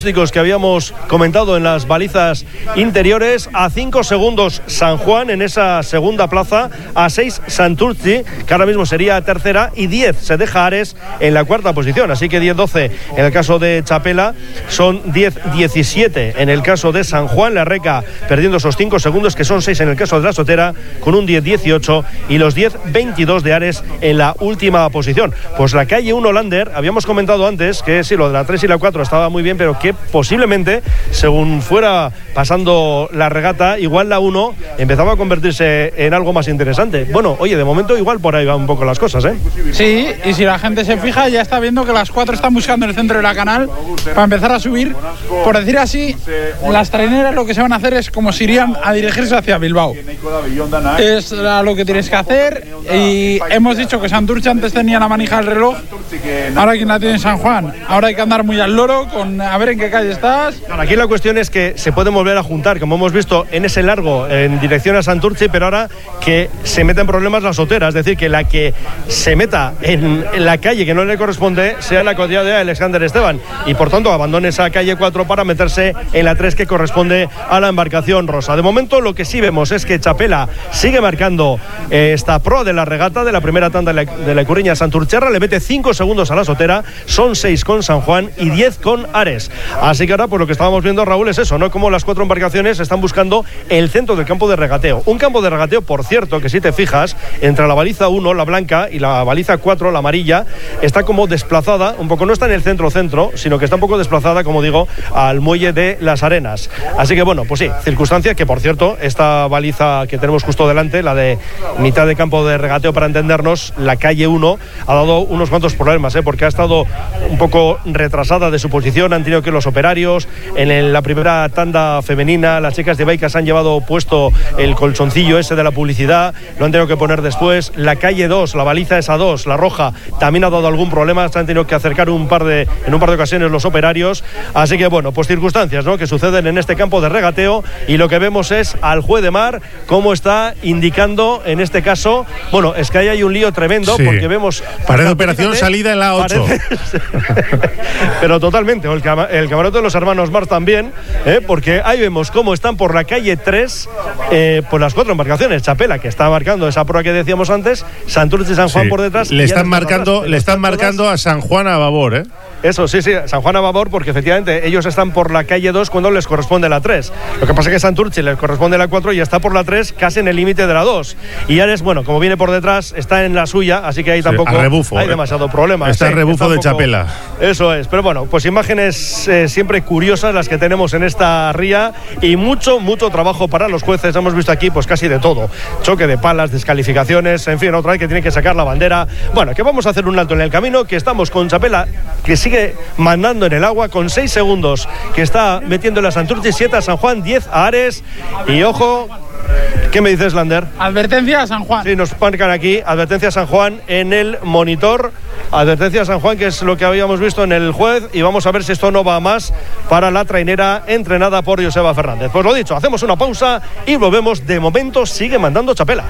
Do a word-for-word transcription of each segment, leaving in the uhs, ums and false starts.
que habíamos comentado en las balizas interiores. A cinco segundos San Juan en esa segunda plaza, a seis Santurtzi, que ahora mismo sería tercera, y diez se deja Ares en la cuarta posición, así que diez doce en el caso de Chapela, son diez diecisiete en el caso de San Juan, la Reca perdiendo esos cinco segundos, que son seis en el caso de la Sotera, con un diez dieciocho, y los diez veintidós de Ares en la última posición. Pues la calle uno Lander, habíamos comentado antes que sí, lo de la tres y la cuatro estaba muy bien, pero que posiblemente, según fuera pasando la regata, igual la uno empezaba a convertirse en algo más interesante. Bueno, oye, de momento igual por ahí van un poco las cosas, ¿eh? Sí, y si la gente se fija, ya está viendo que las cuatro están buscando el centro de la canal para empezar a subir. Por decir así, las traineras lo que se van a hacer es como si irían a dirigirse hacia Bilbao. Es lo que tienes que hacer, y hemos dicho que Santurce antes tenía la manija del reloj, ahora quien la tiene San Juan. Ahora hay que andar muy al loro con a ver en qué calle estás. Claro, aquí la cuestión es que se pueden volver a juntar, como hemos visto en ese largo en dirección a Santurce, pero ahora que se meta en problemas la Sotera, es decir, que la que se meta en, en la calle que no le corresponde sea la codilla de Alexander Esteban, y por tanto abandone esa calle cuatro para meterse en la tres que corresponde a la embarcación rosa. De momento lo que sí vemos es que Chapela sigue marcando eh, esta proa de la regata de la primera tanda de la, de la Icurriña Santurcherra, le mete cinco segundos a la Sotera, son seis con San Juan y diez con Ares. Así que ahora pues lo que estábamos viendo, Raúl, es eso, ¿no? Como las cuatro embarcaciones están buscando el centro del campo de regateo. Un campo de regateo, por cierto, que si te fijas, entre la baliza uno, la blanca, y la baliza cuatro, la amarilla, está como desplazada, un poco, no está en el centro-centro, sino que está un poco desplazada, como digo, al muelle de Las Arenas. Así que bueno, pues sí, circunstancia que, por cierto, esta baliza que tenemos justo delante, la de mitad de campo de regateo, para entendernos, la calle uno, ha dado unos cuantos problemas, ¿eh? Porque ha estado un poco retrasada de su posición, han tenido que los operarios, en el, la primera tanda femenina, las chicas de Baicas han llevado puesto el colchoncillo ese de la publicidad, lo han tenido que poner después. La calle dos, la baliza esa dos, la roja, también ha dado algún problema, se han tenido que acercar un par de, en un par de ocasiones los operarios. Así que bueno, pues circunstancias, ¿no?, que suceden en este campo de regateo, y lo que vemos es al juez de mar cómo está indicando en este caso. Bueno, es que ahí hay un lío tremendo, sí, porque vemos parece operación salida en la ocho. Parece, pero totalmente, el, cama, el camarote de los hermanos Mar también, ¿eh? Porque ahí vemos cómo están por la calle tres, eh, por las cuatro embarcaciones. Chapela, que está marcando esa proa que decíamos antes, Santurce y San Juan, sí, por detrás. Le están marcando, atrás, le están, están marcando todas a San Juan a babor, ¿eh? Eso, sí, sí, San Juan a babor, porque efectivamente ellos están por la calle dos cuando les corresponde la tres. Lo que pasa es que Santurce les corresponde la cuatro y está por la tres, casi en el límite de la dos. Y Ares, bueno, como viene por detrás, está en la suya, así que ahí tampoco, sí, rebufo, hay eh. demasiado problema. Está sí, el rebufo está de poco, Chapela. Eso es, pero bueno, pues imágenes eh, siempre curiosas las que tenemos en esta ría, y mucho, mucho trabajo para los jueces. Hemos visto aquí pues casi de todo, choque de palas, descalificaciones, en fin, otra vez que tiene que sacar la bandera. Bueno, que vamos a hacer un alto en el camino, que estamos con Chapela, que sigue mandando en el agua con seis segundos, que está metiendo la Santurce, siete a San Juan, diez a Ares, y ojo, ¿qué me dices, Lander? Advertencia a San Juan. Sí, nos marcan aquí, advertencia a San Juan en el monitor, advertencia a San Juan, que es lo que habíamos visto en el juez, y vamos a ver si esto no va más para la trainera entrenada por Joseba Fernández. Pues lo dicho, hacemos una pausa y volvemos. De momento sigue mandando Chapela.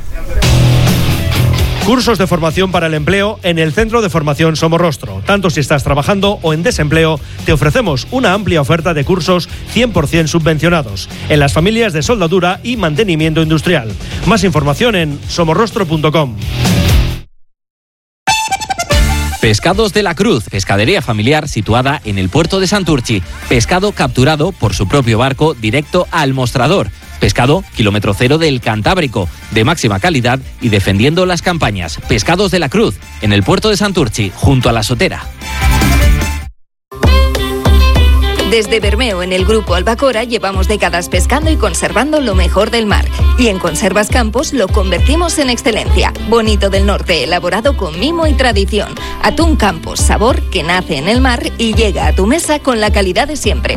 Cursos de formación para el empleo en el Centro de Formación Somorrostro. Tanto si estás trabajando o en desempleo, te ofrecemos una amplia oferta de cursos cien por ciento subvencionados en las familias de soldadura y mantenimiento industrial. Más información en somorrostro punto com. Pescados de la Cruz, pescadería familiar situada en el puerto de Santurchi. Pescado capturado por su propio barco directo al mostrador. Pescado kilómetro cero del Cantábrico, de máxima calidad y defendiendo las campañas. Pescados de la Cruz, en el puerto de Santurchi, junto a la Sotera. Desde Bermeo, en el Grupo Albacora, llevamos décadas pescando y conservando lo mejor del mar. Y en Conservas Campos lo convertimos en excelencia. Bonito del Norte, elaborado con mimo y tradición. Atún Campos, sabor que nace en el mar y llega a tu mesa con la calidad de siempre.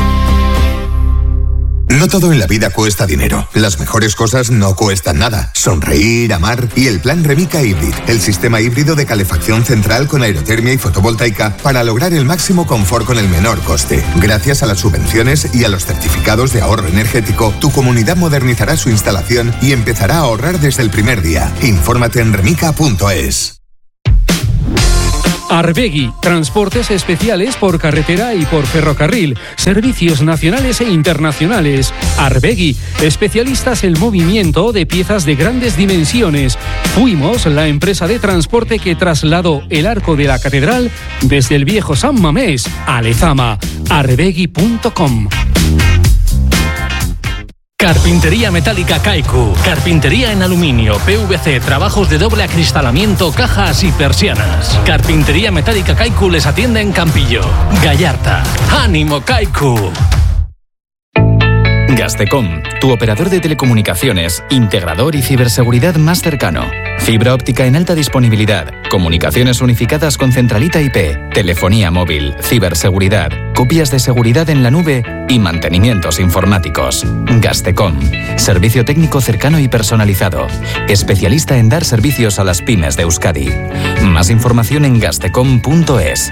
No todo en la vida cuesta dinero. Las mejores cosas no cuestan nada. Sonreír, amar y el plan Remica Hybrid, el sistema híbrido de calefacción central con aerotermia y fotovoltaica para lograr el máximo confort con el menor coste. Gracias a las subvenciones y a los certificados de ahorro energético, tu comunidad modernizará su instalación y empezará a ahorrar desde el primer día. Infórmate en remica punto es. Arbegui, transportes especiales por carretera y por ferrocarril, servicios nacionales e internacionales. Arbegui, especialistas en movimiento de piezas de grandes dimensiones. Fuimos la empresa de transporte que trasladó el arco de la catedral desde el viejo San Mamés a Lezama. arbegui punto com. Carpintería metálica Kaiku. Carpintería en aluminio, P V C, trabajos de doble acristalamiento, cajas y persianas. Carpintería metálica Kaiku les atiende en Campillo, Gallarta. ¡Ánimo, Kaiku! Gastecom, tu operador de telecomunicaciones, integrador y ciberseguridad más cercano. Fibra óptica en alta disponibilidad, comunicaciones unificadas con centralita I P, telefonía móvil, ciberseguridad, copias de seguridad en la nube y mantenimientos informáticos. Gastecom, servicio técnico cercano y personalizado, especialista en dar servicios a las pymes de Euskadi. Más información en gastecom punto es.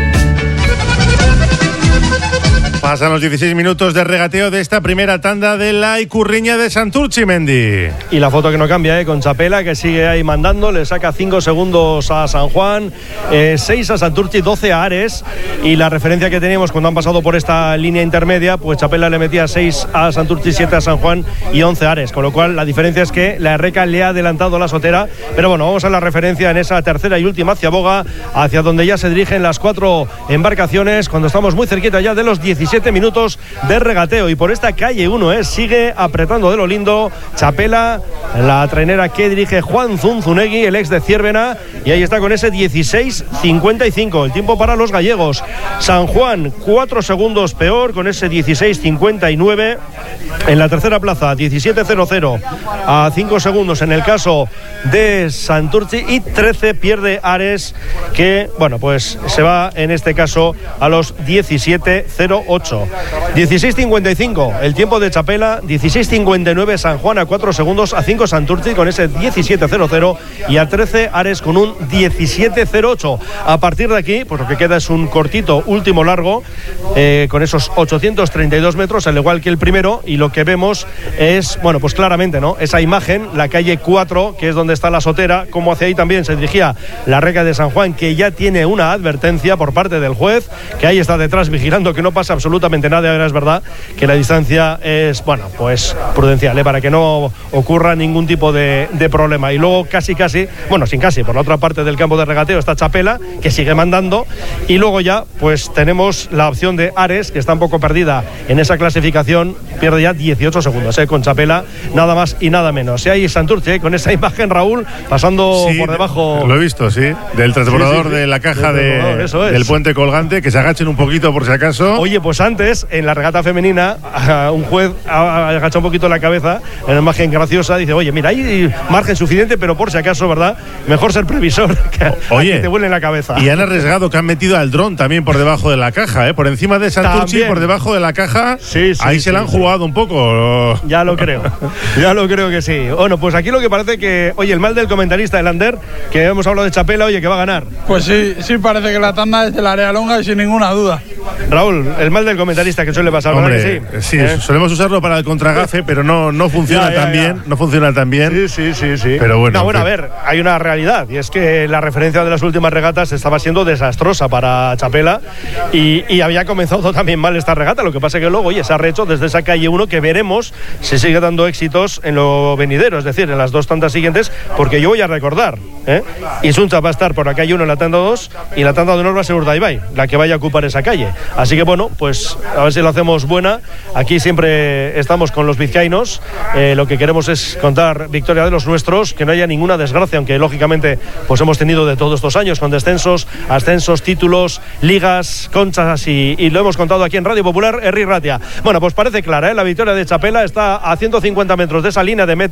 Pasan los dieciséis minutos de regateo de esta primera tanda de la Icurriña de Santurtzi, Mendy. Y la foto que no cambia, ¿eh? Con Chapela, que sigue ahí mandando, le saca cinco segundos a San Juan, eh, seis a Santurtzi, doce a Ares. Y la referencia que teníamos cuando han pasado por esta línea intermedia, pues Chapela le metía seis a Santurtzi, siete a San Juan y once a Ares. Con lo cual, la diferencia es que la Erreca le ha adelantado a la Sotera. Pero bueno, vamos a la referencia en esa tercera y última ciaboga, hacia donde ya se dirigen las cuatro embarcaciones, cuando estamos muy cerquita ya de los diecisiete minutos de regateo. Y por esta calle uno, ¿eh? Sigue apretando de lo lindo Chapela, la trainera que dirige Juan Zunzunegui, el ex de Ciervena, y ahí está con ese dieciséis cincuenta y cinco, el tiempo para los gallegos. San Juan, cuatro segundos peor, con ese dieciséis cincuenta y nueve. En la tercera plaza, diecisiete cero cero, a cinco segundos en el caso de Santurtzi, y trece pierde Ares, que, bueno, pues se va en este caso a los diecisiete cero ocho. dieciséis cincuenta y cinco el tiempo de Chapela, dieciséis cincuenta y nueve San Juan a cuatro segundos, a cinco Santurtzi con ese diecisiete cero cero y a trece Ares con un diecisiete cero ocho. A partir de aquí, pues lo que queda es un cortito último largo, eh, con esos ochocientos treinta y dos metros, al igual que el primero, y lo que vemos es, bueno, pues claramente, ¿no? Esa imagen, la calle cuatro, que es donde está la Sotera, como hacia ahí también se dirigía la Erreca de San Juan, que ya tiene una advertencia por parte del juez, que ahí está detrás vigilando que no pasa absolutamente nada. Ahora es verdad que la distancia es, bueno, pues prudencial, ¿eh? Para que no ocurra ningún tipo de, de problema. Y luego casi casi, bueno, sin casi, por la otra parte del campo de regateo está Chapela, que sigue mandando, y luego ya pues tenemos la opción de Ares, que está un poco perdida en esa clasificación, pierde ya dieciocho segundos, ¿eh? Con Chapela, nada más y nada menos. Y ahí Santurtzi, ¿eh? Con esa imagen, Raúl, pasando sí, por debajo. Lo he visto, sí, del transbordador, sí, sí, sí, de la caja de, eso es. Del puente colgante, que se agachen un poquito por si acaso. Oye, pues antes, en la regata femenina, un juez agacha un poquito la cabeza, en una imagen graciosa, dice, oye, mira, hay margen suficiente, pero por si acaso, ¿verdad? Mejor ser previsor que, oye, que te vuelen la cabeza. Y han arriesgado que han metido al dron también por debajo de la caja, ¿eh? Por encima de Santurtzi, por debajo de la caja, sí, sí, ahí sí, se la han sí, jugado sí. un poco. Ya lo creo, ya lo creo que sí. Bueno, pues aquí lo que parece que, oye, el mal del comentarista, el Ander, que hemos hablado de Chapela, oye, que va a ganar. Pues sí, sí, parece que la tanda es de la área longa y sin ninguna duda. Raúl, el mal del comentarista que suele pasar, hombre, ¿verdad que sí? Sí, ¿eh? Solemos usarlo para el contragafe, pero no, no funciona ya, ya, tan ya. bien, no funciona tan bien. Sí, sí, sí, sí. Pero bueno, no, bueno, a ver, hay una realidad, y es que la referencia de las últimas regatas estaba siendo desastrosa para Chapela, y, y había comenzado también mal esta regata. Lo que pasa es que luego, oye, se ha rehecho desde esa calle uno, que veremos si sigue dando éxitos en lo venidero, es decir, en las dos tandas siguientes, porque yo voy a recordar, ¿eh? Isuncha va a estar por la calle uno en la tanda dos, y la tanda de honor va a ser Urdaibai, la que vaya a ocupar esa calle. Así que bueno, pues a ver si lo hacemos buena. Aquí siempre estamos con los vizcaínos, eh, lo que queremos es contar victoria de los nuestros, que no haya ninguna desgracia, aunque lógicamente pues hemos tenido de todos estos años, con descensos, ascensos, títulos, ligas, conchas, y, y lo hemos contado aquí en Radio Popular, Herri Ratia. Bueno, pues parece clara, ¿eh? La victoria de Chapela está a ciento cincuenta metros de esa línea de meta.